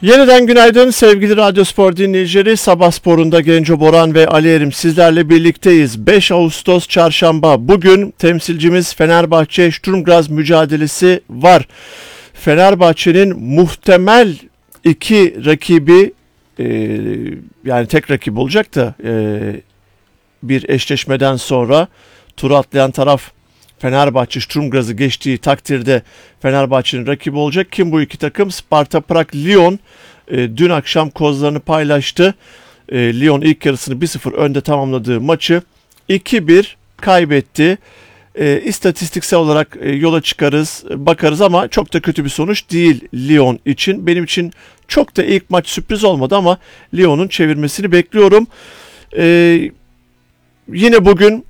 Yeniden günaydın sevgili Radyo Spor dinleyicileri. Sabah Spor'unda Genco Boran ve Ali Erim sizlerle birlikteyiz. 5 Ağustos Çarşamba. Bugün temsilcimiz Fenerbahçe Sturm Graz mücadelesi var. Fenerbahçe'nin muhtemel iki rakibi, yani tek rakip olacak da bir eşleşmeden sonra turu atlayan taraf Fenerbahçe Sturm Graz'ı geçtiği takdirde Fenerbahçe'nin rakibi olacak. Kim bu iki takım? Sparta Prag Lyon dün akşam kozlarını paylaştı. Lyon ilk yarısını 1-0 önde tamamladığı maçı 2-1 kaybetti. İstatistiksel olarak yola çıkarız, bakarız ama çok da kötü bir sonuç değil Lyon için. Benim için çok da ilk maç sürpriz olmadı ama Lyon'un çevirmesini bekliyorum. Yine bugün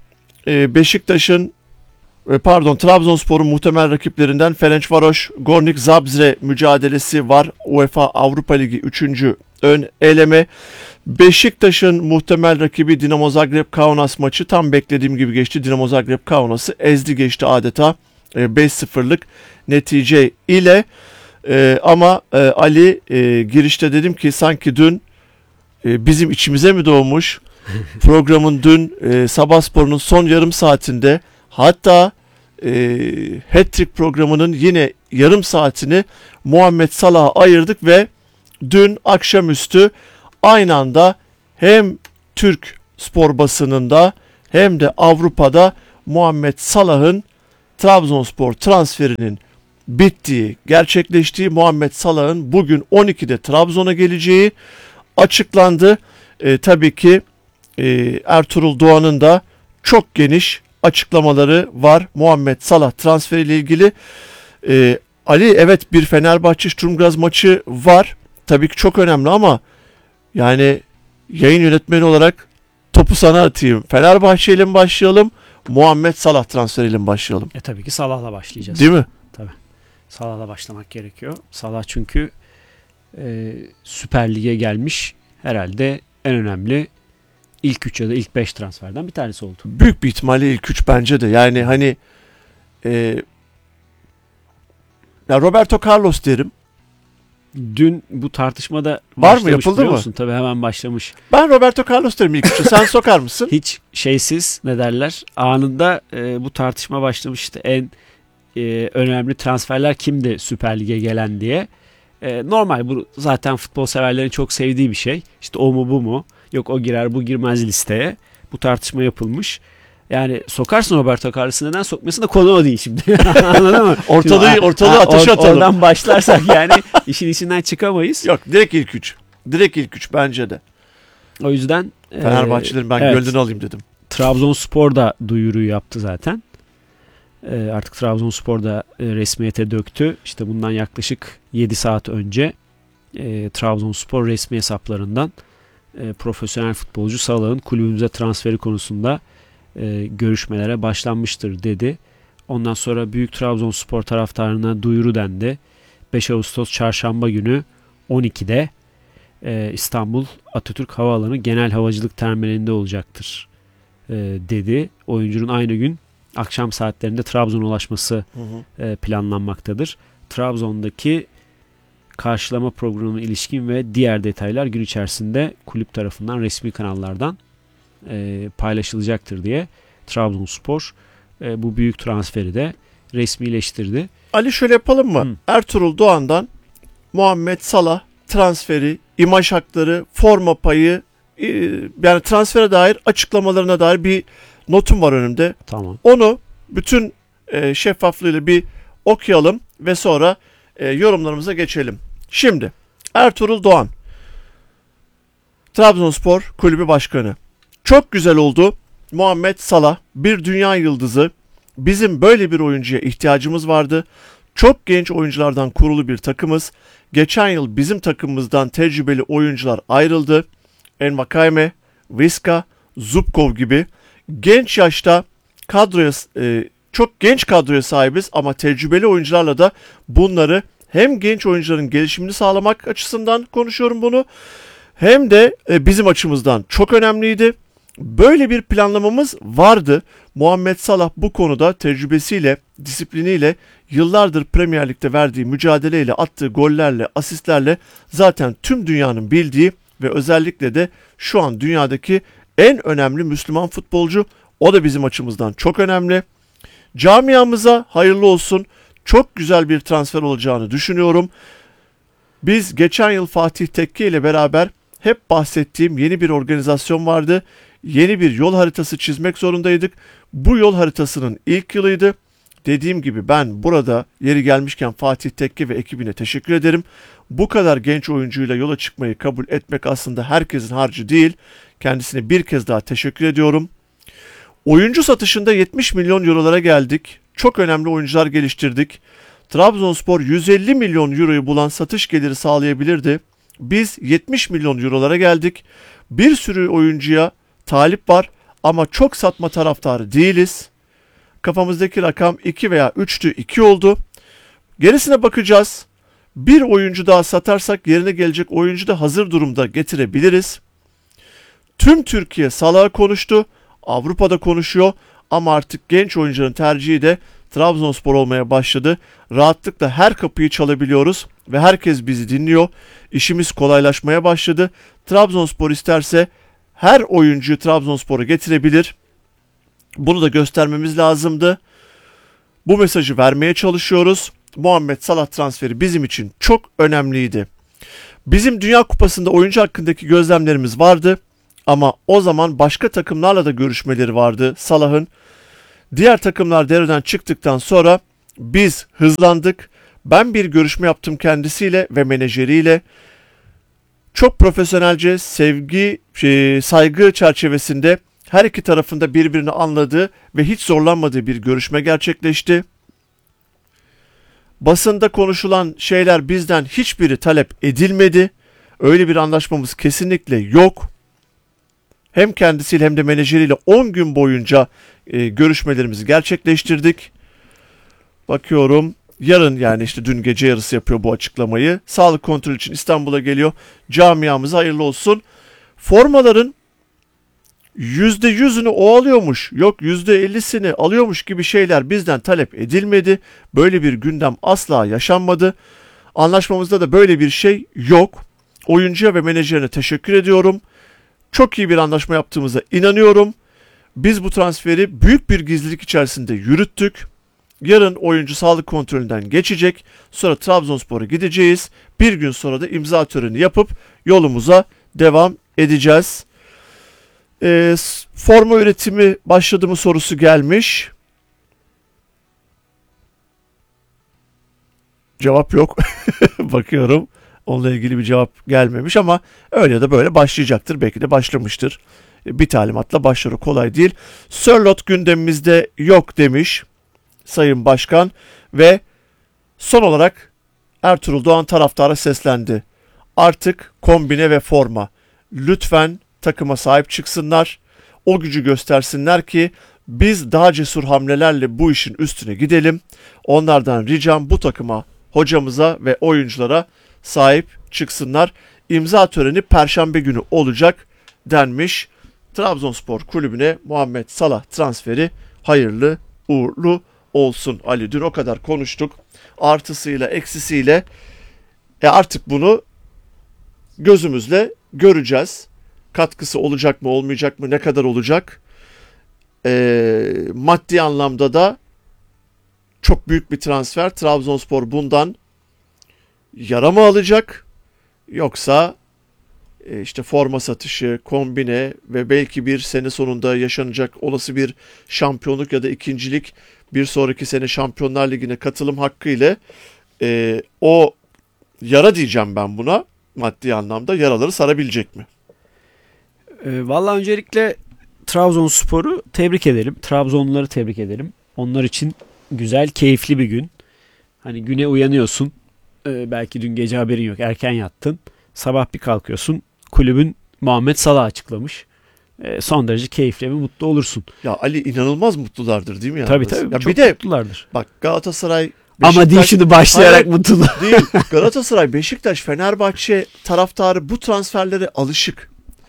Trabzonspor'un muhtemel rakiplerinden Ferencvaros Gornik Zabrze mücadelesi var. UEFA Avrupa Ligi 3. ön eleme. Beşiktaş'ın muhtemel rakibi Dinamo Zagreb Kaunas maçı tam beklediğim gibi geçti. Dinamo Zagreb Kaunas'ı ezdi geçti adeta 5-0'lık netice ile. Ama Ali, girişte dedim ki sanki dün bizim içimize mi doğmuş? Programın dün Sabah Spor'un son yarım saatinde, hatta Hat-Trick programının yine yarım saatini Muhammed Salah'a ayırdık ve dün akşamüstü aynı anda hem Türk spor basınında hem de Avrupa'da Muhammed Salah'ın Trabzonspor transferinin bittiği, gerçekleştiği, Muhammed Salah'ın bugün 12'de Trabzon'a geleceği açıklandı. Tabii ki Ertuğrul Doğan'ın da çok geniş açıklamaları var Muhammed Salah transferiyle ilgili. Ali, evet, bir Fenerbahçe Sturm Graz maçı var. Tabii ki çok önemli ama yani yayın yönetmeni olarak topu sana atayım. Fenerbahçe ile mi başlayalım? Muhammed Salah transferiyle mi başlayalım? Tabii ki Salah'la başlayacağız. Değil mi? Tabii. Salah'la başlamak gerekiyor. Salah çünkü Süper Lig'e gelmiş herhalde en önemli ilk 3 ya da ilk 5 transferden bir tanesi oldu. Büyük bir ihtimalle ilk 3 bence de. Yani hani ya Roberto Carlos derim. Dün bu tartışmada var mı, yapıldı mı? Tabii hemen başlamış. Ben Roberto Carlos derim ilk 3'e. Sen sokar mısın? Hiç şeysiz, ne derler, anında bu tartışma başlamıştı. En önemli transferler kimdi Süper Lig'e gelen diye. Normal, bu zaten futbol severlerin çok sevdiği bir şey. İşte o mu bu mu? Yok o girer bu girmez listeye. Bu tartışma yapılmış. Yani sokarsın Roberto Carlos'u, neden sokmasın da konu o değil şimdi. Anladın mı? Ortalığı ateşe atalım. Oradan başlarsak yani işin içinden çıkamayız. Yok, direkt ilk 3. Direkt ilk 3 bence de. O yüzden Fenerbahçelerin ben gönlünü alayım dedim. Trabzonspor da duyuruyu yaptı zaten. Artık Trabzonspor da resmiyete döktü. İşte bundan yaklaşık 7 saat önce Trabzonspor resmi hesaplarından profesyonel futbolcu Salah'ın kulübümüze transferi konusunda görüşmelere başlanmıştır dedi. Ondan sonra Büyük Trabzonspor taraftarına duyuru dendi. 5 Ağustos Çarşamba günü 12'de İstanbul Atatürk Havaalanı Genel Havacılık Terminali'nde olacaktır dedi. Oyuncunun aynı gün akşam saatlerinde Trabzon'a ulaşması planlanmaktadır. Trabzon'daki karşılama programına ilişkin ve diğer detaylar gün içerisinde kulüp tarafından resmi kanallardan paylaşılacaktır diye Trabzonspor bu büyük transferi de resmileştirdi. Ali, şöyle yapalım mı? Ertuğrul Doğan'dan Muhammed Salah transferi, imaj hakları, forma payı, yani transfere dair açıklamalarına dair bir notum var önümde. Tamam. Onu bütün şeffaflığıyla bir okuyalım ve sonra yorumlarımıza geçelim. Şimdi Ertuğrul Doğan, Trabzonspor Kulübü Başkanı. Çok güzel oldu. Muhammed Salah bir dünya yıldızı. Bizim böyle bir oyuncuya ihtiyacımız vardı. Çok genç oyunculardan kurulu bir takımız. Geçen yıl bizim takımımızdan tecrübeli oyuncular ayrıldı. Envakayme, Viska, Zubkov gibi genç yaşta çok genç kadroya sahibiz ama tecrübeli oyuncularla da bunları, hem genç oyuncuların gelişimini sağlamak açısından konuşuyorum bunu, hem de bizim açımızdan çok önemliydi. Böyle bir planlamamız vardı. Muhammed Salah bu konuda tecrübesiyle, disipliniyle, yıllardır Premier Lig'de verdiği mücadeleyle, attığı gollerle, asistlerle zaten tüm dünyanın bildiği ve özellikle de şu an dünyadaki en önemli Müslüman futbolcu. O da bizim açımızdan çok önemli. Camiamıza hayırlı olsun. Çok güzel bir transfer olacağını düşünüyorum. Biz geçen yıl Fatih Tekke ile beraber hep bahsettiğim yeni bir organizasyon vardı. Yeni bir yol haritası çizmek zorundaydık. Bu yol haritasının ilk yılıydı. Dediğim gibi ben burada yeri gelmişken Fatih Tekke ve ekibine teşekkür ederim. Bu kadar genç oyuncuyla yola çıkmayı kabul etmek aslında herkesin harcı değil. Kendisine bir kez daha teşekkür ediyorum. Oyuncu satışında 70 milyon eurolara geldik. Çok önemli oyuncular geliştirdik. Trabzonspor 150 milyon euroyu bulan satış geliri sağlayabilirdi. Biz 70 milyon eurolara geldik. Bir sürü oyuncuya talip var ama çok satma taraftarı değiliz. Kafamızdaki rakam 2 veya 3'tü, 2 oldu. Gerisine bakacağız. Bir oyuncu daha satarsak yerine gelecek oyuncu da hazır durumda getirebiliriz. Tüm Türkiye Salah'ı konuştu. Avrupa'da konuşuyor ama artık genç oyuncuların tercihi de Trabzonspor olmaya başladı. Rahatlıkla her kapıyı çalabiliyoruz ve herkes bizi dinliyor. İşimiz kolaylaşmaya başladı. Trabzonspor isterse her oyuncuyu Trabzonspor'a getirebilir. Bunu da göstermemiz lazımdı. Bu mesajı vermeye çalışıyoruz. Muhammed Salah transferi bizim için çok önemliydi. Bizim Dünya Kupası'nda oyuncu hakkındaki gözlemlerimiz vardı. Ama o zaman başka takımlarla da görüşmeleri vardı Salah'ın. Diğer takımlar devreden çıktıktan sonra biz hızlandık. Ben bir görüşme yaptım kendisiyle ve menajeriyle. Çok profesyonelce, saygı çerçevesinde her iki tarafında birbirini anladığı ve hiç zorlanmadığı bir görüşme gerçekleşti. Basında konuşulan şeyler bizden hiçbiri talep edilmedi. Öyle bir anlaşmamız kesinlikle yok. Hem kendisiyle hem de menajeriyle 10 gün boyunca görüşmelerimizi gerçekleştirdik. Bakıyorum yarın, yani işte dün gece yarısı yapıyor bu açıklamayı. Sağlık kontrolü için İstanbul'a geliyor. Camiamıza hayırlı olsun. Formaların %100'ünü o alıyormuş, yok %50'sini alıyormuş gibi şeyler bizden talep edilmedi. Böyle bir gündem asla yaşanmadı. Anlaşmamızda da böyle bir şey yok. Oyuncuya ve menajerine teşekkür ediyorum. Çok iyi bir anlaşma yaptığımıza inanıyorum. Biz bu transferi büyük bir gizlilik içerisinde yürüttük. Yarın oyuncu sağlık kontrolünden geçecek. Sonra Trabzonspor'a gideceğiz. Bir gün sonra da imza töreni yapıp yolumuza devam edeceğiz. Forma üretimi başladı mı sorusu gelmiş. Cevap yok. Bakıyorum. Onunla ilgili bir cevap gelmemiş ama öyle ya da böyle başlayacaktır. Belki de başlamıştır. Bir talimatla başları kolay değil. Sörloth gündemimizde yok demiş Sayın Başkan ve son olarak Ertuğrul Doğan taraftara seslendi. Artık kombine ve forma. Lütfen takıma sahip çıksınlar. O gücü göstersinler ki biz daha cesur hamlelerle bu işin üstüne gidelim. Onlardan ricam bu takıma, hocamıza ve oyunculara sahip çıksınlar. İmza töreni Perşembe günü olacak denmiş. Trabzonspor kulübüne Muhammed Salah transferi hayırlı uğurlu olsun. Ali, dün o kadar konuştuk. Artısıyla eksisiyle artık bunu gözümüzle göreceğiz. Katkısı olacak mı olmayacak mı, ne kadar olacak? Maddi anlamda da çok büyük bir transfer. Trabzonspor bundan yara mı alacak? Yoksa işte forma satışı, kombine ve belki bir sene sonunda yaşanacak olası bir şampiyonluk ya da ikincilik, bir sonraki sene Şampiyonlar Ligi'ne katılım hakkı ile o yara diyeceğim ben buna, maddi anlamda yaraları sarabilecek mi? Vallahi öncelikle Trabzonspor'u tebrik ederim. Trabzonluları tebrik ederim. Onlar için güzel, keyifli bir gün. Hani güne uyanıyorsun. Belki dün gece haberin yok. Erken yattın. Sabah bir kalkıyorsun. Kulübün Muhammed Salah açıklamış. Son derece keyifli ve mutlu olursun. Ya Ali, inanılmaz mutlulardır değil mi? Tabii Ya çok bir de mutlulardır. bak, Galatasaray, Ama değil şimdi başlayarak mutlu. Değil. Galatasaray, Beşiktaş, Fenerbahçe taraftarı bu transferlere alışık.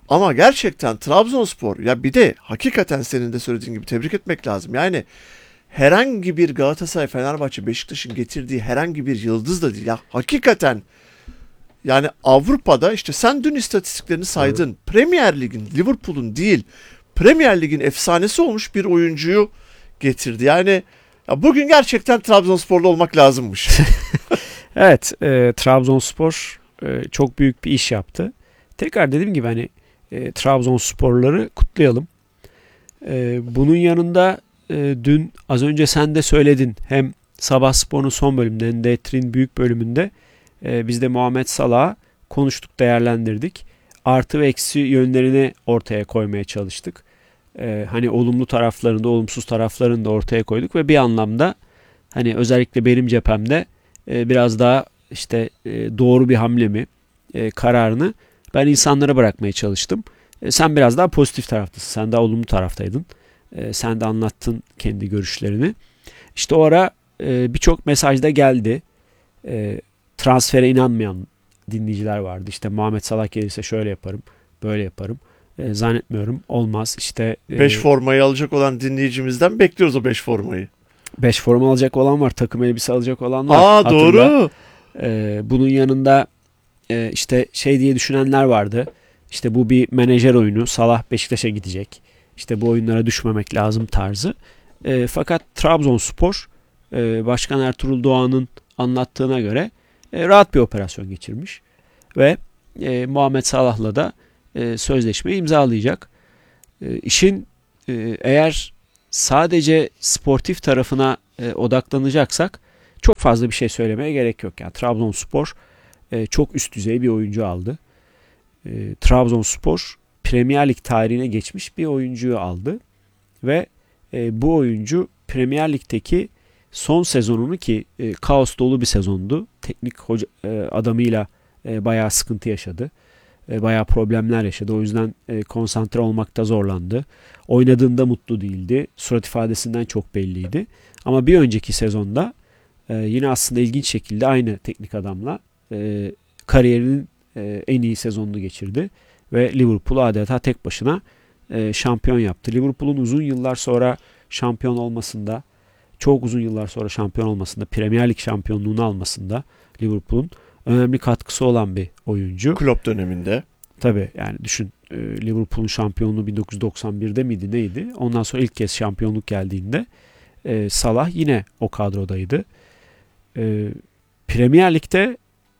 Ama gerçekten Trabzonspor, ya bir de hakikaten senin de söylediğin gibi tebrik etmek lazım. Yani herhangi bir Galatasaray, Fenerbahçe, Beşiktaş'ın getirdiği herhangi bir yıldız da değil. Ya hakikaten yani Avrupa'da işte sen dün istatistiklerini saydın. Evet. Premier Lig'in, Liverpool'un değil, Premier Lig'in efsanesi olmuş bir oyuncuyu getirdi. Yani ya bugün gerçekten Trabzonsporlu olmak lazımmış. Evet, Trabzonspor çok büyük bir iş yaptı. Tekrar dediğim gibi hani Trabzonsporları kutlayalım. Bunun yanında dün az önce sen de söyledin. Hem Sabah Spor'un son bölümünde hem de Etrin büyük bölümünde biz de Muhammed Salah'ı konuştuk, değerlendirdik. Artı ve eksi yönlerini ortaya koymaya çalıştık. Hani olumlu taraflarını da olumsuz taraflarını da ortaya koyduk ve bir anlamda hani özellikle benim cephemde biraz daha işte doğru bir hamle mi kararını ben insanlara bırakmaya çalıştım. Sen biraz daha pozitif taraftasın. Sen daha olumlu taraftaydın. Sen de anlattın kendi görüşlerini. İşte o ara birçok mesaj da geldi. Transfere inanmayan dinleyiciler vardı. İşte Muhammed Salah gelirse şöyle yaparım, böyle yaparım. Zannetmiyorum. Olmaz. İşte 5 formayı alacak olan dinleyicimizden bekliyoruz o 5 formayı. 5 forma alacak olan var. Takım elbise alacak olan var. Aa, doğru. Bunun yanında işte şey diye düşünenler vardı. İşte bu bir menajer oyunu. Salah Beşiktaş'a gidecek. İşte bu oyunlara düşmemek lazım tarzı. Fakat Trabzonspor Başkan Ertuğrul Doğan'ın anlattığına göre rahat bir operasyon geçirmiş. Ve Muhammed Salah'la da sözleşmeyi imzalayacak. İşin eğer sadece sportif tarafına odaklanacaksak çok fazla bir şey söylemeye gerek yok. Yani Trabzonspor çok üst düzey bir oyuncu aldı. Trabzonspor Premier Lig tarihine geçmiş bir oyuncuyu aldı. Ve bu oyuncu Premier Lig'deki son sezonunu ki kaos dolu bir sezondu. Teknik adamıyla bayağı sıkıntı yaşadı. Bayağı problemler yaşadı. O yüzden konsantre olmakta zorlandı. Oynadığında mutlu değildi. Surat ifadesinden çok belliydi. Ama bir önceki sezonda yine aslında ilginç şekilde aynı teknik adamla kariyerinin en iyi sezonunu geçirdi. Ve Liverpool'u adeta tek başına şampiyon yaptı. Liverpool'un uzun yıllar sonra şampiyon olmasında, çok uzun yıllar sonra şampiyon olmasında, Premier Lig şampiyonluğunu almasında Liverpool'un önemli katkısı olan bir oyuncu. Klopp döneminde. Tabii yani düşün, Liverpool'un şampiyonluğu 1991'de miydi neydi? Ondan sonra ilk kez şampiyonluk geldiğinde Salah yine o kadrodaydı. Premier Lig'de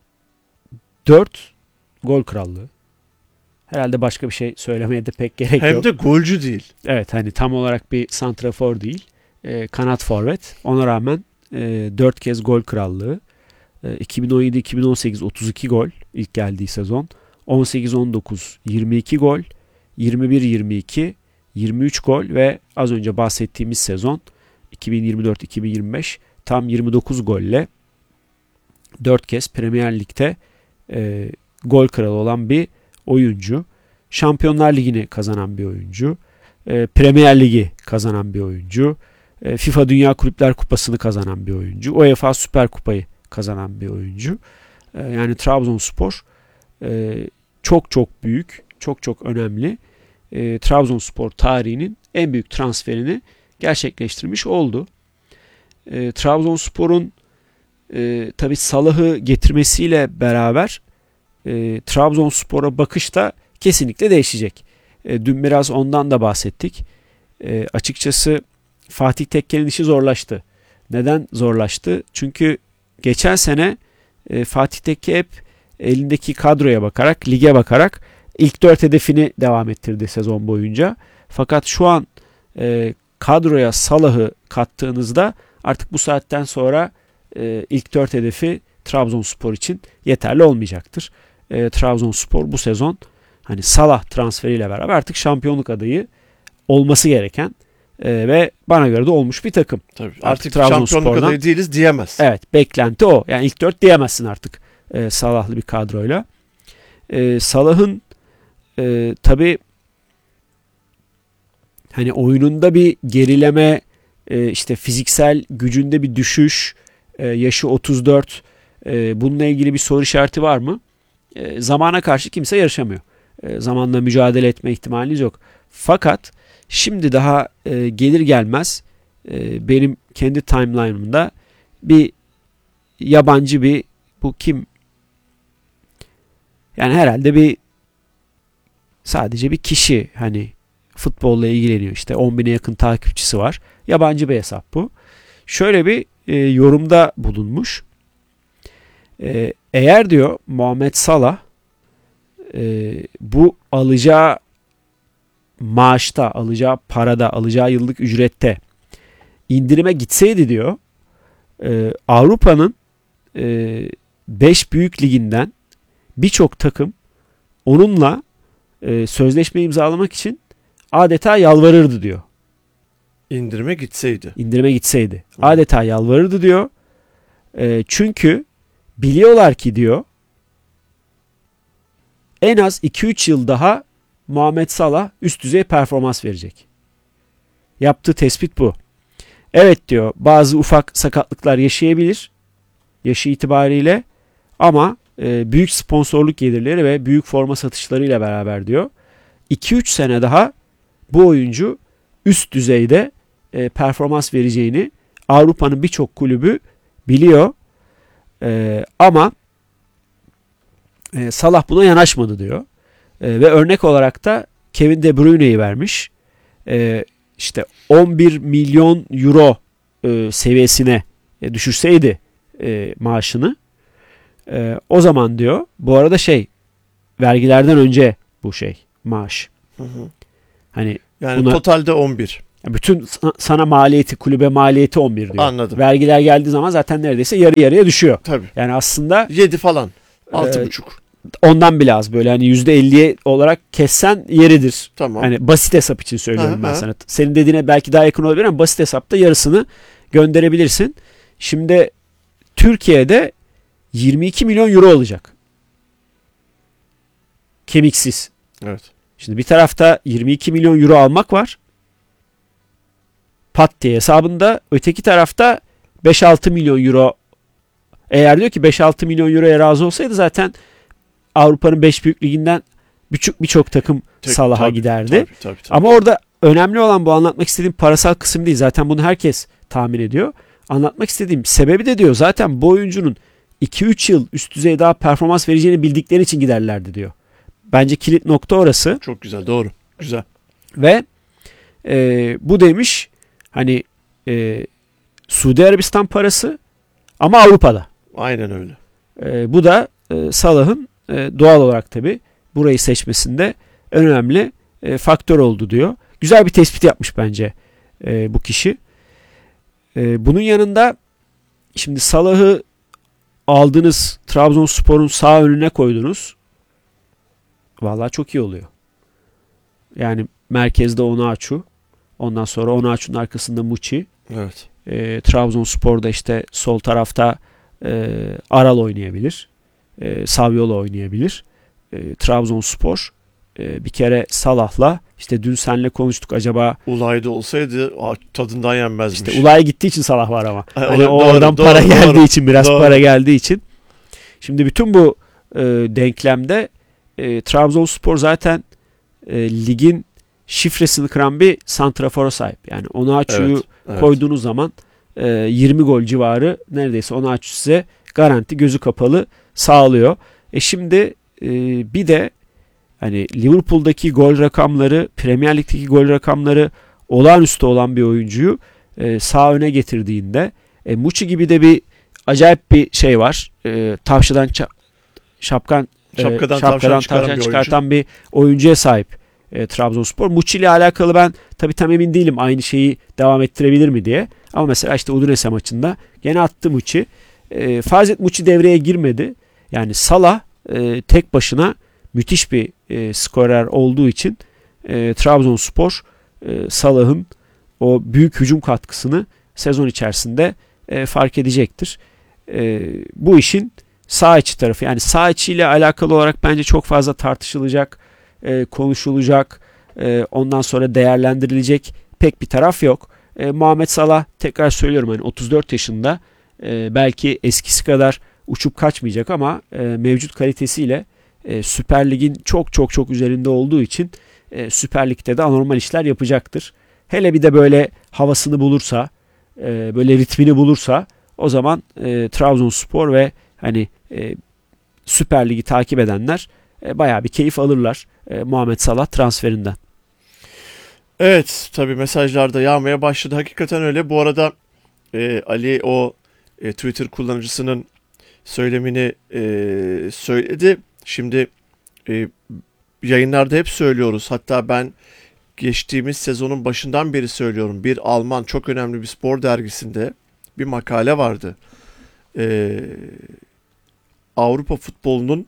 4 gol krallığı. Herhalde başka bir şey söylemeye de pek gerek yok. Hem de golcü değil. Evet, hani tam olarak bir santrafor değil. Kanat forvet. Ona rağmen 4 kez gol krallığı. 2017-2018 32 gol ilk geldiği sezon. 18-19 22 gol. 21-22 23 gol ve az önce bahsettiğimiz sezon 2024-2025 tam 29 golle 4 kez Premier Lig'de gol kralı olan bir oyuncu. Şampiyonlar Ligi'ni kazanan bir oyuncu. Premier Ligi kazanan bir oyuncu. FIFA Dünya Kulüpler Kupası'nı kazanan bir oyuncu. UEFA Süper Kupayı kazanan bir oyuncu. Yani Trabzonspor çok çok büyük, çok çok önemli. Trabzonspor tarihinin en büyük transferini gerçekleştirmiş oldu. Trabzonspor'un tabii Salah'ı getirmesiyle beraber Trabzonspor'a bakış da kesinlikle değişecek. Dün biraz ondan da bahsettik. Açıkçası Fatih Tekke'nin işi zorlaştı. Neden zorlaştı? Çünkü geçen sene Fatih Tekke hep elindeki kadroya bakarak, lige bakarak ilk 4 hedefini devam ettirdi sezon boyunca. Fakat şu an kadroya Salah'ı kattığınızda artık bu saatten sonra ilk 4 hedefi Trabzonspor için yeterli olmayacaktır. Trabzonspor bu sezon hani Salah transferiyle beraber artık şampiyonluk adayı olması gereken ve bana göre de olmuş bir takım. Tabii, artık şampiyonluk adayı değiliz diyemez. Evet, beklenti o. Yani ilk 4 diyemezsin artık Salah'lı bir kadroyla. Salah'ın tabii hani oyununda bir gerileme, işte fiziksel gücünde bir düşüş, yaşı 34, bununla ilgili bir soru işareti var mı? Zamana karşı kimse yarışamıyor. zamanla mücadele etme ihtimaliniz yok. Fakat şimdi daha gelir gelmez benim kendi timeline'ımda bir yabancı bir, bu kim? Yani herhalde sadece bir kişi, hani futbolla ilgileniyor, işte 10.000'e yakın takipçisi var. Yabancı bir hesap bu. Şöyle bir yorumda bulunmuş. Eğer diyor Muhammed Salah bu alacağı maaşta, alacağı parada, alacağı yıllık ücrette indirime gitseydi diyor, Avrupa'nın 5 büyük liginden birçok takım onunla sözleşme imzalamak için adeta yalvarırdı diyor. İndirime gitseydi. İndirime gitseydi. Adeta yalvarırdı diyor. Çünkü biliyorlar ki diyor en az 2-3 yıl daha Muhammed Salah üst düzey performans verecek. Yaptığı tespit bu. Evet diyor, bazı ufak sakatlıklar yaşayabilir yaşı itibariyle, ama büyük sponsorluk gelirleri ve büyük forma satışlarıyla beraber diyor 2-3 sene daha bu oyuncu üst düzeyde performans vereceğini Avrupa'nın birçok kulübü biliyor. Ama Salah buna yanaşmadı diyor. Ve örnek olarak da Kevin De Bruyne'yi vermiş. İşte 11 milyon euro seviyesine düşürseydi maaşını, o zaman diyor, bu arada vergilerden önce bu maaş. Hı hı. Hani yani totalde 11. Bütün sana maliyeti, kulübe maliyeti 11 diyor. Anladım. Vergiler geldiği zaman zaten neredeyse yarı yarıya düşüyor. Tabii. Yani aslında 7 falan. 6,5. Ondan bile az, böyle hani %50'ye olarak kessen yeridir. Tamam. Hani basit hesap için söylüyorum ben Aha. sana. Senin dediğine belki daha yakın olabilir ama basit hesapta yarısını gönderebilirsin. Şimdi Türkiye'de 22 milyon euro alacak. Kemiksiz. Evet. Şimdi bir tarafta 22 milyon euro almak var. Pat diye hesabında. Öteki tarafta 5-6 milyon euro. Eğer diyor ki 5-6 milyon euroya razı olsaydı zaten Avrupa'nın 5 büyük liginden birçok takım Salah'a giderdi. Tabii. Ama orada önemli olan, bu anlatmak istediğim parasal kısım değil. Zaten bunu herkes tahmin ediyor. Anlatmak istediğim sebebi de diyor, zaten bu oyuncunun 2-3 yıl üst düzey daha performans vereceğini bildikleri için giderlerdi diyor. Bence kilit nokta orası. Çok güzel, doğru. Güzel. Ve bu demiş hani Suudi Arabistan parası ama Avrupa'da. Aynen öyle. Bu da Salah'ın doğal olarak tabii burayı seçmesinde en önemli faktör oldu diyor. Güzel bir tespit yapmış bence bu kişi. Bunun yanında şimdi Salah'ı aldınız, Trabzonspor'un sağ önüne koydunuz. Vallahi çok iyi oluyor. Yani merkezde Onaçu, ondan sonra Onaçu'nun arkasında Muçi. Evet. Trabzonspor'da işte sol tarafta Aral oynayabilir. Saviolo oynayabilir. Trabzonspor bir kere Salah'la, işte dün seninle konuştuk, acaba Ulay'da olsaydı tadından yenmezmiş. İşte Ulay gittiği için Salah var ama. Hani doğru, oradan doğru, para doğru, geldiği için, biraz doğru. para geldiği için. Şimdi bütün bu denklemde Trabzonspor zaten ligin şifresini kıran bir santrafora sahip. Yani Onaçu'yu koyduğunuz zaman 20 gol civarı neredeyse Onaçu size garanti, gözü kapalı sağlıyor. Şimdi bir de hani Liverpool'daki gol rakamları, Premier Lig'deki gol rakamları olağanüstü olan bir oyuncuyu sağ öne getirdiğinde Muçi gibi de bir acayip bir şey var. Tavşadan şapkadan tavşan çıkartan bir oyuncuya sahip Trabzonspor. Muçi ile alakalı ben tabii tam emin değilim, aynı şeyi devam ettirebilir mi diye. Ama mesela işte Udinese maçında gene attı Muçi. Farz et Muçi devreye girmedi. Yani Salah tek başına müthiş bir skorer olduğu için Trabzonspor Salah'ın o büyük hücum katkısını sezon içerisinde fark edecektir. Bu işin sağ içi tarafı, yani sağ içiyle alakalı olarak bence çok fazla tartışılacak, konuşulacak, ondan sonra değerlendirilecek pek bir taraf yok. Muhammed Salah, tekrar söylüyorum, hani 34 yaşında, belki eskisi kadar uçup kaçmayacak ama mevcut kalitesiyle Süper Lig'in çok çok çok üzerinde olduğu için Süper Lig'de de anormal işler yapacaktır. Hele bir de böyle havasını bulursa, böyle ritmini bulursa o zaman Trabzonspor ve hani Süper Lig'i takip edenler bayağı bir keyif alırlar Muhammed Salah transferinden. Evet, tabii mesajlar da yağmaya başladı. Hakikaten öyle. Bu arada Ali o Twitter kullanıcısının söylemini söyledi. Şimdi yayınlarda hep söylüyoruz. Hatta ben geçtiğimiz sezonun başından beri söylüyorum. Bir Alman çok önemli bir spor dergisinde bir makale vardı. Avrupa futbolunun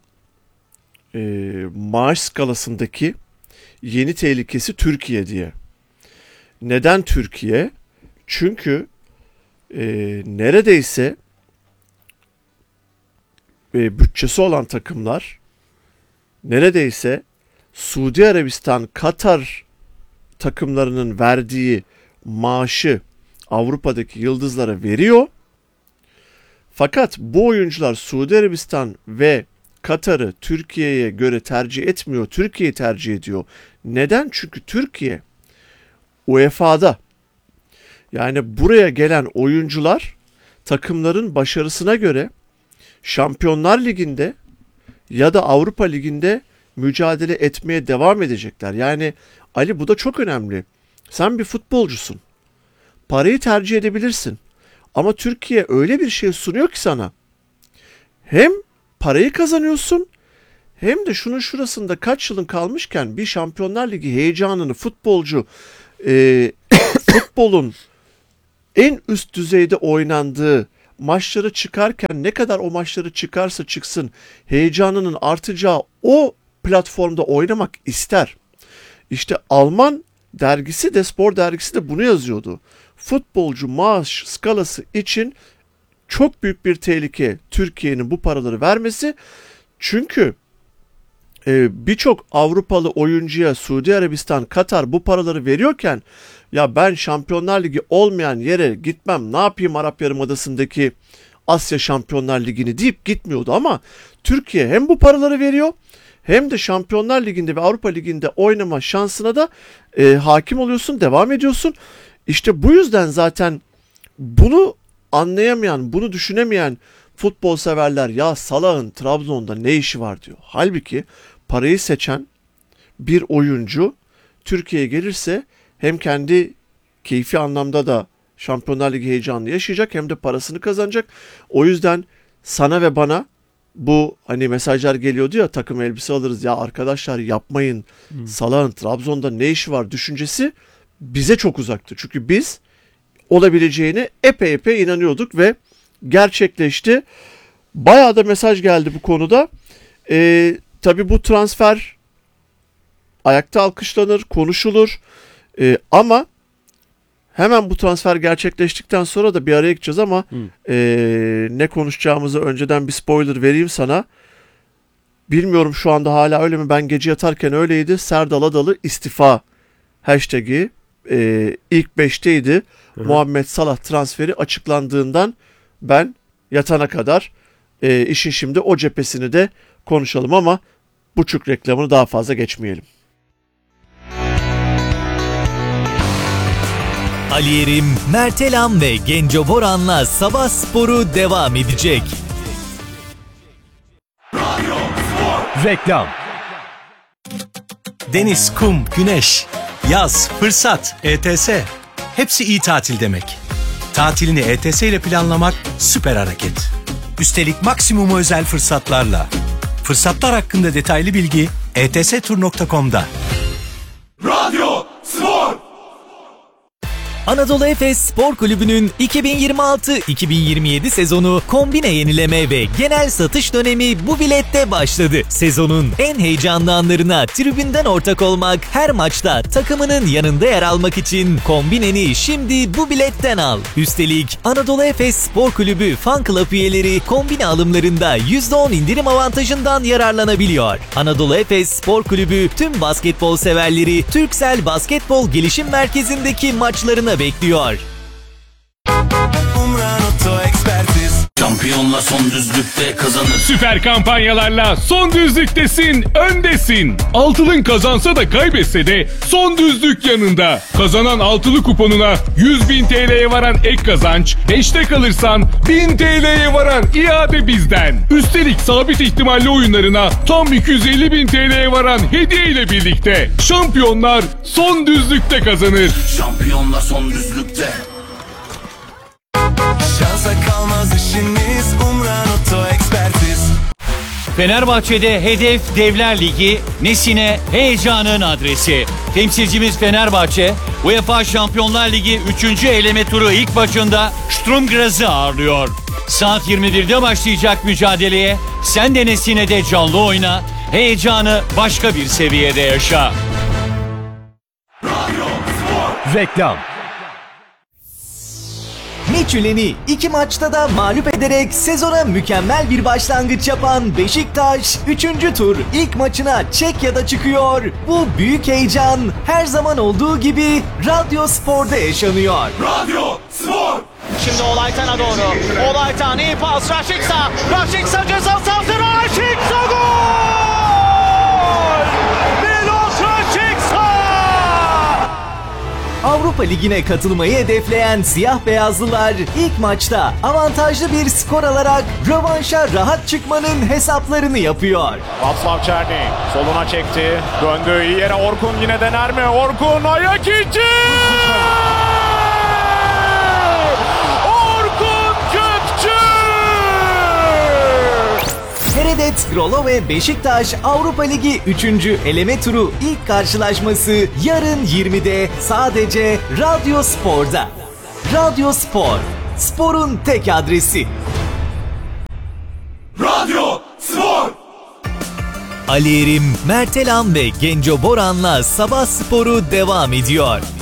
maaş skalasındaki yeni tehlikesi Türkiye diye. Neden Türkiye? Çünkü neredeyse bütçesi olan takımlar neredeyse Suudi Arabistan, Katar takımlarının verdiği maaşı Avrupa'daki yıldızlara veriyor. Fakat bu oyuncular Suudi Arabistan ve Katar'ı Türkiye'ye göre tercih etmiyor. Türkiye'yi tercih ediyor. Neden? Çünkü Türkiye UEFA'da. Yani buraya gelen oyuncular takımların başarısına göre Şampiyonlar Ligi'nde ya da Avrupa Ligi'nde mücadele etmeye devam edecekler. Yani Ali, bu da çok önemli. Sen bir futbolcusun. Parayı tercih edebilirsin. Ama Türkiye öyle bir şey sunuyor ki sana. Hem parayı kazanıyorsun hem de şunun şurasında kaç yılın kalmışken bir Şampiyonlar Ligi heyecanını futbolcu futbolun en üst düzeyde oynandığı maçları çıkarken ne kadar o maçları çıkarsa çıksın heyecanının artacağı o platformda oynamak ister. İşte Alman dergisi de, spor dergisi de bunu yazıyordu. Futbolcu maaş skalası için çok büyük bir tehlike Türkiye'nin bu paraları vermesi. Çünkü birçok Avrupalı oyuncuya Suudi Arabistan, Katar bu paraları veriyorken ya ben Şampiyonlar Ligi olmayan yere gitmem, ne yapayım Arap Yarımadası'ndaki Asya Şampiyonlar Ligi'ni deyip gitmiyordu. Ama Türkiye hem bu paraları veriyor hem de Şampiyonlar Ligi'nde ve Avrupa Ligi'nde oynama şansına da hakim oluyorsun, devam ediyorsun. İşte bu yüzden zaten bunu anlayamayan, bunu düşünemeyen futbol severler ya Salah'ın Trabzon'da ne işi var diyor. Halbuki parayı seçen bir oyuncu Türkiye'ye gelirse hem kendi keyfi anlamda da Şampiyonlar Ligi heyecanını yaşayacak hem de parasını kazanacak. O yüzden sana ve bana bu hani mesajlar geliyordu ya, takım elbise alırız ya arkadaşlar yapmayın. Salah'ın Trabzon'da ne işi var düşüncesi bize çok uzaktı. Çünkü biz olabileceğine epey inanıyorduk ve gerçekleşti. Bayağı da mesaj geldi bu konuda. Tabii bu transfer ayakta alkışlanır, konuşulur. Ama hemen bu transfer gerçekleştikten sonra da bir araya gideceğiz ama ne konuşacağımızı önceden bir spoiler vereyim sana. Bilmiyorum şu anda hala öyle mi? Ben gece yatarken öyleydi. Serdal Adalı istifa hashtag'i ilk 5'teydi. Muhammed Salah transferi açıklandığından ben yatana kadar işin şimdi o cephesini de konuşalım ama buçuk reklamını daha fazla geçmeyelim. Ali Yerim, Mert Elam ve Genco Boran'la Sabah Sporu devam edecek. Reklam. Deniz, kum, güneş, yaz, fırsat, ETS. Hepsi iyi tatil demek. Tatilini ETS ile planlamak süper hareket. Üstelik maksimum özel fırsatlarla. Fırsatlar hakkında detaylı bilgi etstur.com'da. Radyo Spor. Anadolu Efes Spor Kulübü'nün 2026-2027 sezonu kombine yenileme ve genel satış dönemi bu bilette başladı. Sezonun en heyecanlı anlarına tribünden ortak olmak, her maçta takımının yanında yer almak için kombineni şimdi bu biletten al. Üstelik Anadolu Efes Spor Kulübü Fan Club üyeleri kombine alımlarında %10 indirim avantajından yararlanabiliyor. Anadolu Efes Spor Kulübü tüm basketbol severleri Türksel Basketbol Gelişim Merkezi'ndeki maçlarına bekliyor. Şampiyonla son düzlükte kazanır. Süper kampanyalarla son düzlüktesin, öndesin. Altılın kazansa da kaybetse de son düzlük yanında. Kazanan altılı kuponuna 100.000 TL'ye varan ek kazanç, 5'te kalırsan 1000 TL'ye varan iade bizden. Üstelik sabit ihtimalli oyunlarına tam 250.000 TL'ye varan hediye ile birlikte. Şampiyonlar son düzlükte kazanır. Şampiyonla son düzlükte. Şansa kalmaz işiniz, Umran Oto Ekspertiz. Fenerbahçe'de hedef Devler Ligi, Nesine heyecanın adresi. Temsilcimiz Fenerbahçe, UEFA Şampiyonlar Ligi 3. eleme turu ilk maçında Sturm Graz'ı ağırlıyor. Saat 21'de başlayacak mücadeleye sen de Nesine'de canlı oyna, heyecanı başka bir seviyede yaşa. Reklam. Michelin'i 2 maçta da mağlup ederek sezona mükemmel bir başlangıç yapan Beşiktaş 3. tur ilk maçına Çekya'da çıkıyor. Bu büyük heyecan her zaman olduğu gibi Radyo Spor'da yaşanıyor. Radyo Spor. Şimdi Olaytan'a doğru. Olaytan iyi pas. Raşiksa. Raşiksa ceza sahası. Raşiksa gol! Milos Raşiksa! Avrupa Ligi'ne katılmayı hedefleyen siyah beyazlılar ilk maçta avantajlı bir skor alarak rövanşa rahat çıkmanın hesaplarını yapıyor. Václav Černý soluna çekti. Döndü iyi yere. Orkun yine dener mi? Orkun ayak içi! Orkun Kökçü! Heredet Grolo ve Beşiktaş Avrupa Ligi 3. eleme turu ilk karşılaşması yarın 20'de sadece Radyo Spor'da. Radyo Spor, sporun tek adresi. Radyo Spor. Ali Erim, Mert Elam ve Genco Boran'la Sabah Sporu devam ediyor.